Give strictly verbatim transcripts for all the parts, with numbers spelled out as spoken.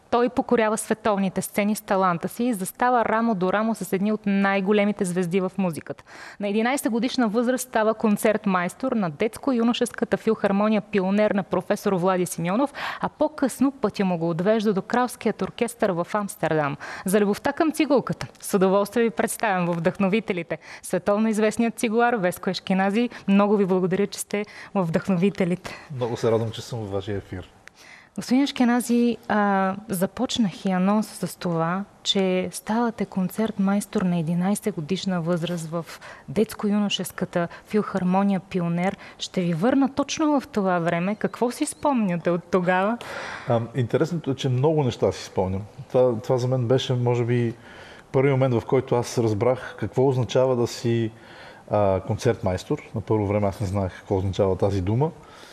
Той покорява световните сцени с таланта си и застава рамо до рамо с едни от най-големите звезди в музиката. На единайсета годишна възраст става концертмайстор на детско-юношеската филхармония Пионер на професор Влади Симеонов, а по-късно пътя му го отвежда до Кралският оркестър в Амстердам. За любовта към цигулката с удоволствие ви представям във вдъхновителите световно известният цигулар Веско Ешкенази. Много ви благодаря, че сте във вдъхновителите. Много се радвам, че съм във вашия ефир. Господин Ешкенази, а, започнах и анонс с това, че ставате концертмайстор на единайсета годишна възраст в детско-юношеската филхармония Пионер. Ще ви върна точно в това време. Какво си спомняте от тогава? А, интересното е, че много неща си спомням. Това, това за мен беше, може би, първи момент, в който аз разбрах какво означава да си а, концертмайстор. На първо време аз не знаех какво означава тази дума.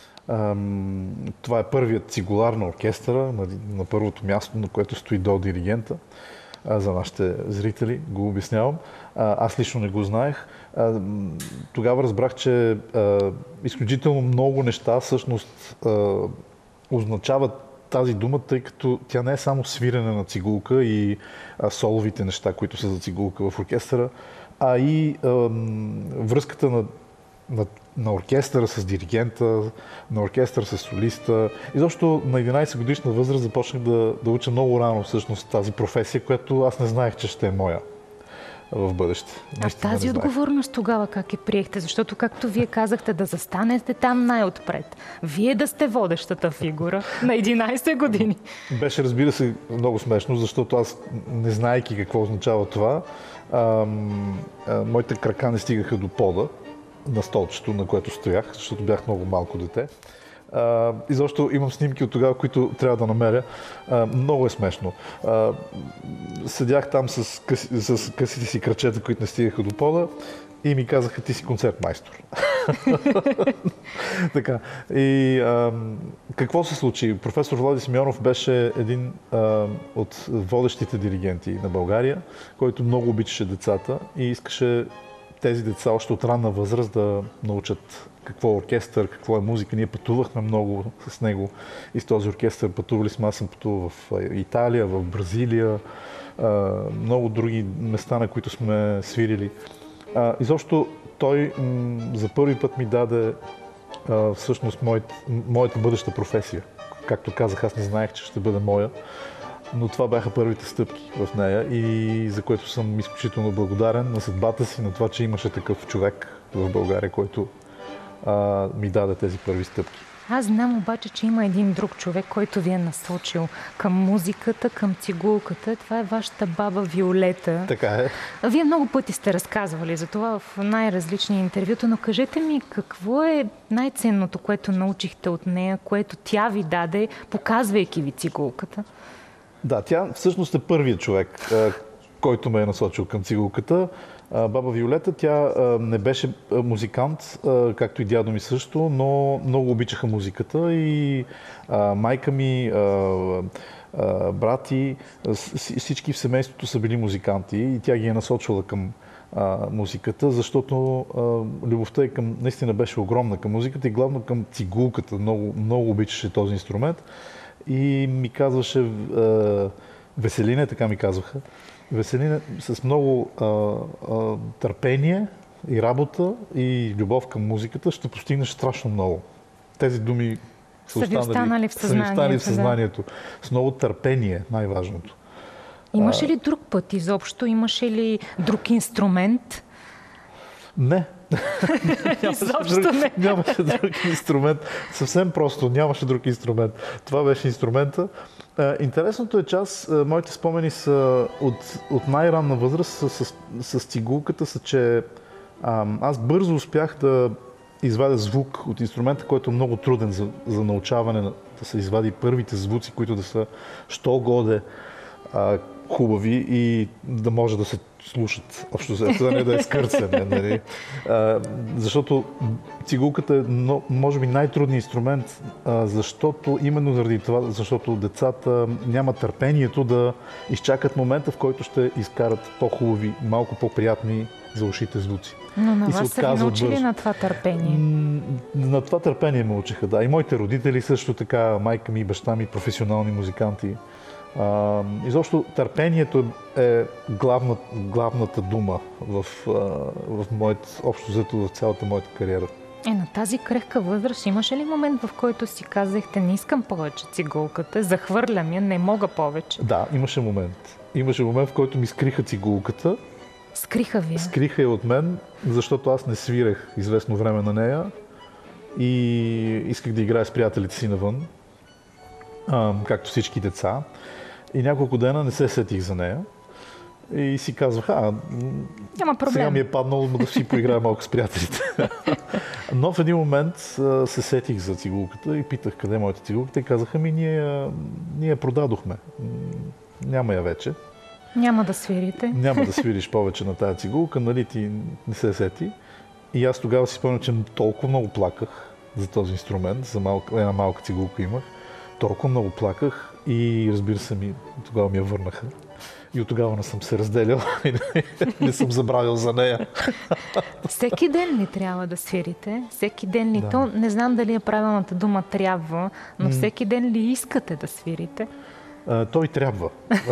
Това е първият цигулар на оркестъра, на, на първото място, на което стои до диригента. За нашите зрители го обяснявам. Аз лично не го знаех. Тогава разбрах, че изключително много неща всъщност означават тази дума, тъй като тя не е само свирене на цигулка и соловите неща, които са за цигулка в оркестъра, а и връзката на На, на оркестъра с диригента, на оркестър с солиста. И защо на единайсета годишна възраст започнах да, да уча много рано всъщност тази професия, която аз не знаех, че ще е моя в бъдеще. А тази отговорност тогава как я приехте? Защото, както вие казахте, да застанете там най-отпред. Вие да сте водещата фигура на единайсет години. Беше, разбира се, много смешно, защото аз, не знаейки какво означава това, а, а, моите крака не стигаха до пода на столчето, на което стоях, защото бях много малко дете. А, и защо имам снимки от тогава, които трябва да намеря. А, много е смешно. А, седях там с, къси, с късите си крачета, които не стигаха до пода и ми казаха: ти си концертмайстор. Така. И а, какво се случи? Професор Влади Симеонов беше един а, от водещите диригенти на България, който много обичаше децата и искаше тези деца още от ранна възраст да научат какво е оркестър, какво е музика. Ние пътувахме много с него и с този оркестър пътували сме. Аз съм пътувал в Италия, в Бразилия, много други места, на които сме свирили. Изобщо той за първи път ми даде всъщност моята бъдеща професия. Както казах, аз не знаех, че ще бъде моя. Но това бяха първите стъпки в нея и за което съм изключително благодарен на съдбата си, на това, че имаше такъв човек в България, който а, ми даде тези първи стъпки. Аз знам обаче, че има един друг човек, който ви е насочил към музиката, към цигулката. Това е вашата баба Виолета. Така е. Вие много пъти сте разказвали за това в най-различни интервюта, но кажете ми, какво е най-ценното, което научихте от нея, което тя ви даде, показвайки ви цигулката? Да, тя всъщност е първият човек, който ме е насочил към цигулката. Баба Виолета, тя не беше музикант, както и дядо ми също, но много обичаха музиката и майка ми, брати, всички в семейството са били музиканти и тя ги е насочила към музиката, защото любовта е към, наистина беше огромна към музиката и главно към цигулката. Много, много обичаше този инструмент. И ми казваше, е, Веселине, така ми казваха, Веселине, с много е, е, търпение и работа и любов към музиката ще постигнеш страшно много. Тези думи са останали, останали в съзнанието. Останали в съзнанието. Да. С много търпение, най-важното. Имаше ли друг път изобщо? Имаше ли друг инструмент? Не. Изобщо друг, не. Нямаше друг инструмент. Съвсем просто, нямаше друг инструмент. Това беше инструмента. Интересното е, че аз, моите спомени са от, от най-ранна възраст с, с, с цигулката, са, че а, аз бързо успях да извадя звук от инструмента, който е много труден за, за научаване, да се извади първите звуци, които да са що годе а, хубави и да може да се слушат. Общо за не да е скърцане. Нали? А, защото цигулката е, може би, най-трудният инструмент, а, защото именно заради това, защото децата нямат търпението да изчакат момента, в който ще изкарат по-хубави, малко по-приятни за ушите звуци. Но на вас са ви научили бързо на това търпение? На това търпение ме учиха, да. И моите родители също така, майка ми и баща ми, професионални музиканти. А, изобщо търпението е главна, главната дума в, а, в моят, общо взето в цялата моята кариера. Е, на тази крехка възраст имаше ли момент, в който си казахте, не искам повече цигулката, захвърлям я, не мога повече? Да, имаше момент. Имаше момент, в който ми скриха цигулката. Скриха ви? Скриха я от мен, защото аз не свирех известно време на нея и исках да играя с приятелите си навън, а, както всички деца. И няколко дена не се сетих за нея. И си казвах, а, няма проблем. Сега ми е паднало да си поиграя малко с приятелите. Но в един момент а, се сетих за цигулката и питах къде е моята цигулка. Те казаха ми, ние, ние я продадохме. Няма я вече. Няма да свирите. Няма да свириш повече на тази цигулка, нали ти не се сети. И аз тогава си спомням, че толкова много плаках за този инструмент, за малка, една малка цигулка имах. Толкова много плаках и разбира се, ми, тогава ми я върнаха. И от тогава не съм се разделял и не, не съм забравил за нея. Всеки ден ли трябва да свирите? Всеки ден ли? Да. То не знам дали е правилната дума трябва, но всеки ден ли искате да свирите? А, той трябва.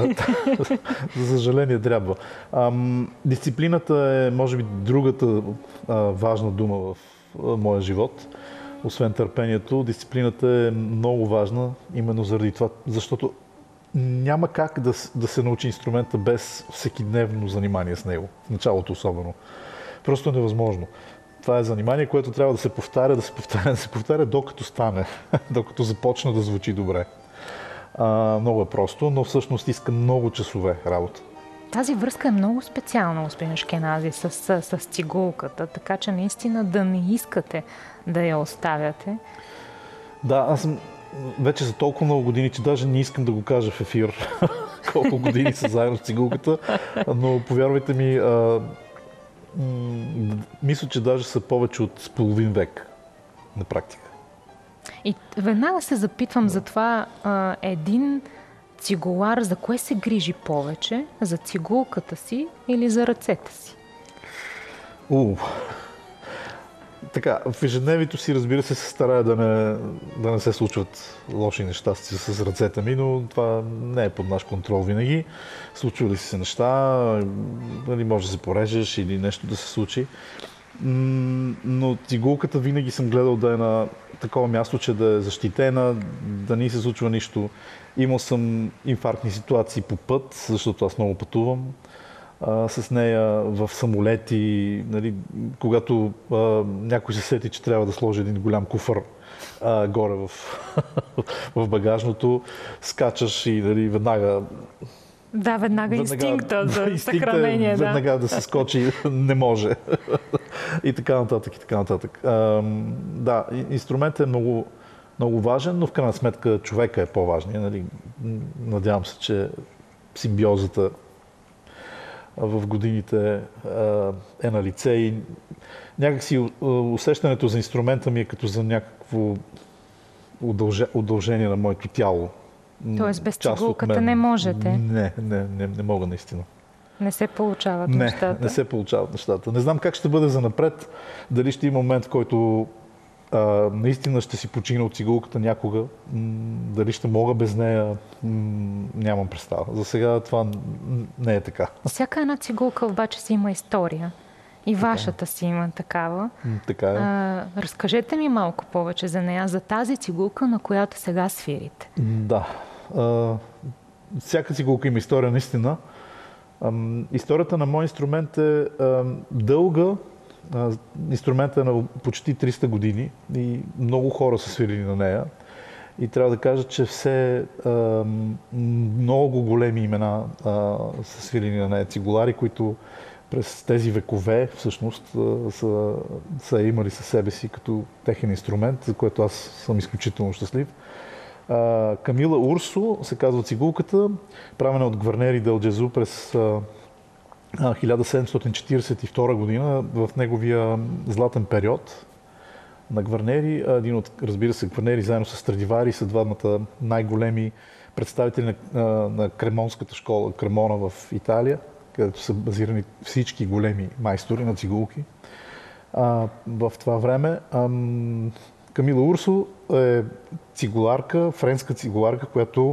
За съжаление трябва. Ам, дисциплината е, може би, другата а, важна дума в а, моя живот. Освен търпението, дисциплината е много важна, именно заради това, защото няма как да, да се научи инструмента без всекидневно занимание с него. В началото особено. Просто е невъзможно. Това е занимание, което трябва да се повтаря, да се повтаря, да се повтаря, докато стане, докато започне да звучи добре. А, много е просто, но всъщност иска много часове работа. Тази връзка е много специална, господин Ашкенази, с, с, с цигулката, така че наистина да не искате да я оставяте. Да, аз съм вече за толкова много години, че даже не искам да го кажа в ефир колко години са заедно с цигулката, но повярвайте ми, а, м- мисля, че даже са повече от половин век на практика. И веднага се запитвам за това, а, един цигулар за кое се грижи повече? За цигулката си или за ръцете си? У, така, в ежедневието си, разбира се, се старая да не, да не се случват лоши неща с ръцете ми, но това не е под наш контрол винаги. Случвали си се неща, нали, може да се порежеш или нещо да се случи. Но цигулката винаги съм гледал да е на такова място, че да е защитена, да не се случва нищо. Имал съм инфарктни ситуации по път, защото аз много пътувам а, с нея в самолети, нали, когато а, някой се сети, че трябва да сложи един голям куфър а, горе в, в багажното, скачаш и нали, веднага... Да, веднага инстинкта за съхранение. Да. Веднага да се скочи не може. И така нататък, и така нататък. А, да, инструментът е много, много важен, но в крайна сметка човека е по-важният. Нали? Надявам се, че симбиозата в годините е на лице и някакси усещането за инструмента ми е като за някакво удължение на моето тяло. Тоест без цигулката не можете? Не, не, не, не мога наистина. Не се получават не, нещата? Не се получават нещата. Не знам как ще бъде занапред. Дали ще има момент, в който а, наистина ще си почина от цигулката някога. М- дали ще мога без нея, м- нямам представа. За сега това не е така. Всяка една цигулка обаче си има история. И така. Вашата си има такава. М- така е. А, разкажете ми малко повече за нея, за тази цигулка, на която сега свирите. Да. А, всяка цигулка има история, наистина. Историята на мой инструмент е а, дълга. А, инструментът е на почти триста години и много хора са свирили на нея. И трябва да кажа, че все а, много големи имена а, са свирили на нея. Цигулари, които през тези векове всъщност а, са, са имали със себе си като техен инструмент, за което аз съм изключително щастлив. Uh, Камила Урсо се казва цигулката, правена от Гварнери дел Джезу през uh, хиляда седемстотин четиридесет и втора година, в неговия златен период на Гварнери. Един от, разбира се, Гварнери заедно с Страдивари са двамата най-големи представители на, на Кремонската школа, Кремона в Италия, където са базирани всички големи майстори на цигулки. Uh, в това време um, Камила Урсо е цигуларка, френска цигуларка, която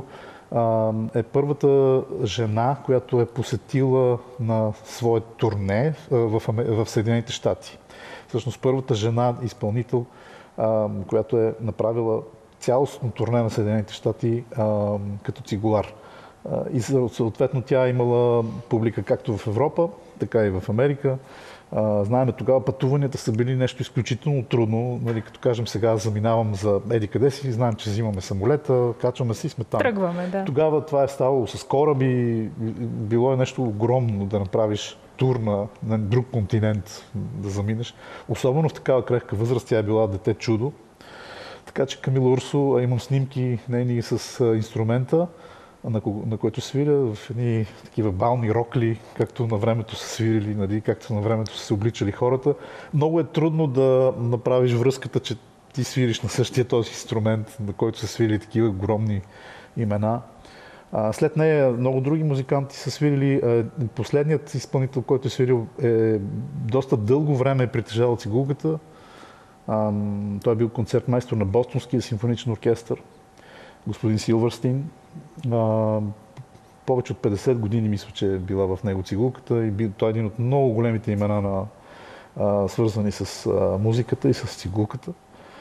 е първата жена, която е посетила на свое турне в, в Съединените щати. Всъщност първата жена изпълнител, която е направила цялостно турне на Съединените щати като цигулар. И съответно тя е имала публика както в Европа, така и в Америка. Знаеме, тогава пътуванията са били нещо изключително трудно. Нали, като кажем сега заминавам за еди къде си, знаем, че взимаме самолета, качваме си и сме там. Тръгваме, да. Тогава това е ставало с кораби, било е нещо огромно да направиш тур на, на друг континент, да заминеш. Особено в такава крехка възраст, тя е била дете чудо. Така че Камила Урсо, имам снимки нейни с инструмента, на, на който свиря в едни такива бални рокли, както на времето са свирили, нали, както на времето са се обличали хората. Много е трудно да направиш връзката, че ти свириш на същия този инструмент, на който са свирили такива огромни имена. А, след нея много други музиканти са свирили. Последният изпълнител, който е свирил, е доста дълго време е притежавал цигулката. А, той е бил концертмайстор на Бостонския симфоничен оркестър, господин Силвърстин. А, повече от петдесет години мисля, че е била в него цигулката и той е един от много големите имена, на, а, свързани с а, музиката и с цигулката.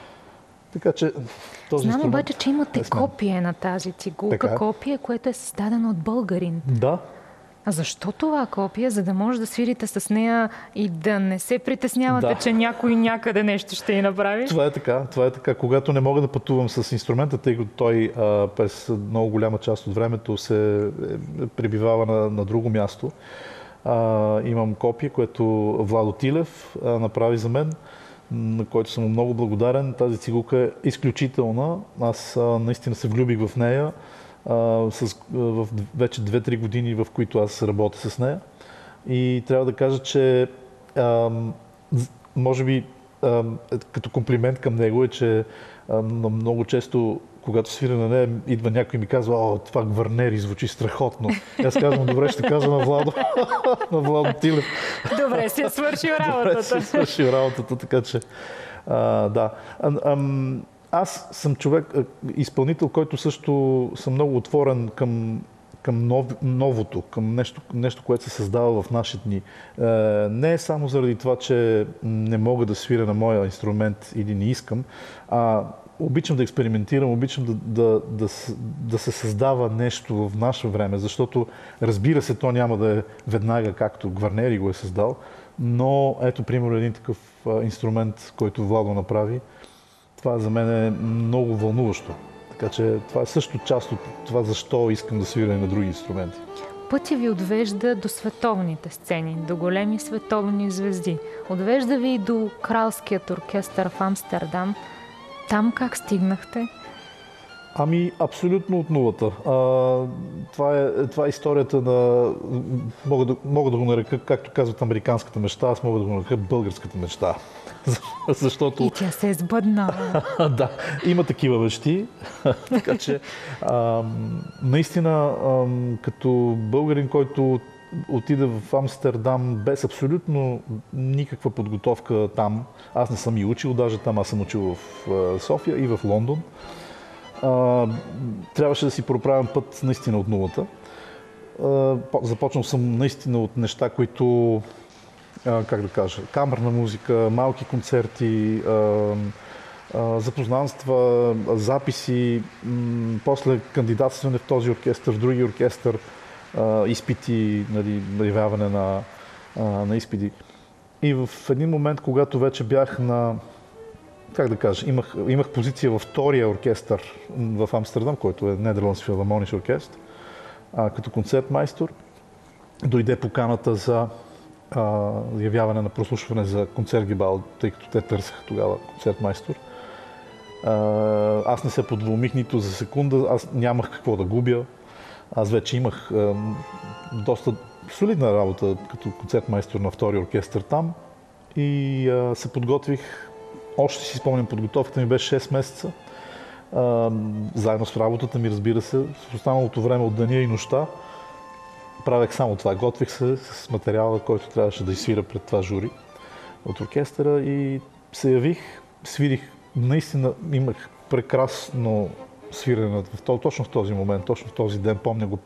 Така че този Знам обаче, че имате копие на тази цигулка, така. Копие, което е създадено от българин. Да. А защо това копие? За да може да свирите с нея и да не се притеснявате, да. че някой някъде нещо ще й направи? Това е така. Това е така. Когато не мога да пътувам с инструмента, тъй като той а, през много голяма част от времето се пребивава на, на друго място, а, имам копие, което Владо Тилев а, направи за мен, на който съм много благодарен. Тази цигулка е изключителна. Аз а, наистина се влюбих в нея. Uh, с, uh, в вече две-три години, в които аз работя с нея. И трябва да кажа, че uh, може би uh, като комплимент към него е, че uh, много често, когато свиря на нея, идва някой и ми казва: "О, това Гварнери звучи страхотно." И аз казвам: "Добре, ще кажа на Владо, на Владо Тилев." Добре си е свършил работата. Добре си е свършил работата, така че uh, да. Uh, um, Аз съм човек, изпълнител, който също съм много отворен към, към нов, новото, към нещо, нещо, което се създава в наши дни. Е, не е само заради това, че не мога да свиря на моя инструмент или не искам, а обичам да експериментирам, обичам да, да, да, да се създава нещо в наше време, защото, разбира се, то няма да е веднага, както Гварнери го е създал, но ето, примерно, един такъв инструмент, който Владо направи. Това за мен е много вълнуващо. Така че това е също част от това, защо искам да свиря на други инструменти. Пътя ви отвежда до световните сцени, до големи световни звезди. Отвежда ви и до Кралският оркестър в Амстердам. Там как стигнахте? Ами, абсолютно от нулата. А, това, е, това е историята на... Мога да, мога да го нарека, както казват, американската мечта, аз мога да го нарека българската мечта. Защото... И тя се е сбъдна. Да, има такива мечти. Така че, а, наистина, а, като българин, който отида в Амстердам без абсолютно никаква подготовка там, аз не съм и учил, даже там аз съм учил в София и в Лондон, а, трябваше да си проправям път наистина от нулата. А, започнал съм наистина от неща, които, а, как да кажа, камерна музика, малки концерти, а, а, запознанства, записи, м- после кандидатстване в този оркестър, в други оркестър, а, изпити, нали, явяване на, а, на изпити. И в един момент, когато вече бях на, как да кажа, имах, имах позиция във втория оркестър в Амстердам, който е Нидерландски филармоничен оркестър, а, като концертмайстор, дойде поканата за а, явяване на прослушване за концертгебал, тъй като те търсеха тогава концертмайстор. А, аз не се подвълмих нито за секунда, аз нямах какво да губя. Аз вече имах а, доста солидна работа като концертмайстор на втори оркестър там и а, се подготвих. Още си спомням, подготовката ми беше шест месеца. А, заедно с работата ми, разбира се, с останалото време от деня и нощта правех само това. Готвих се с материала, който трябваше да изсвира пред това жури от оркестъра и се явих, свирих. Наистина имах прекрасно свирене в, точно в този момент, точно в този ден, помня го